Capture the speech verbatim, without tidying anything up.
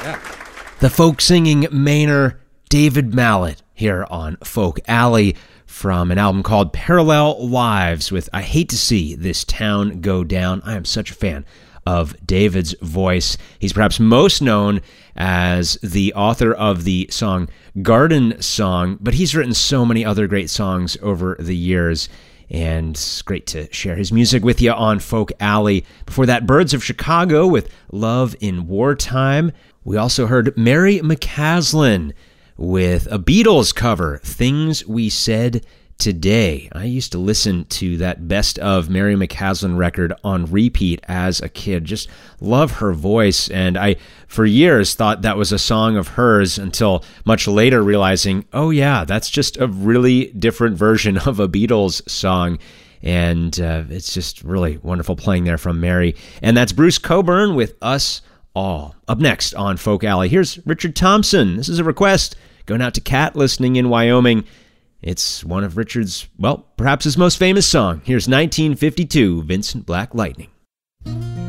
The folk singing Mainer, David Mallet, here on Folk Alley from an album called Parallel Lives with I Hate to See This Town Go Down. I am such a fan of David's voice. He's perhaps most known as the author of the song Garden Song, but he's written so many other great songs over the years, and it's great to share his music with you on Folk Alley. Before that, Birds of Chicago with Love in Wartime. We also heard Mary McCaslin with a Beatles cover, Things We Said Today. I used to listen to that best of Mary McCaslin record on repeat as a kid. Just love her voice, and I, for years, thought that was a song of hers until much later realizing, oh yeah, that's just a really different version of a Beatles song. And uh, it's just really wonderful playing there from Mary. And that's Bruce Cockburn with Us All. Up next on Folk Alley, here's Richard Thompson. This is a request going out to Kat listening in Wyoming. It's one of Richard's, well, perhaps his most famous song. Here's nineteen fifty-two, Vincent Black Lightning.